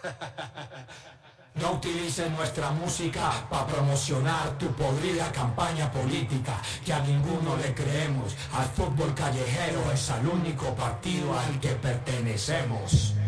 No utilices nuestra música para promocionar tu podrida campaña política, que a ninguno le creemos. Al fútbol callejero es al único partido al que pertenecemos.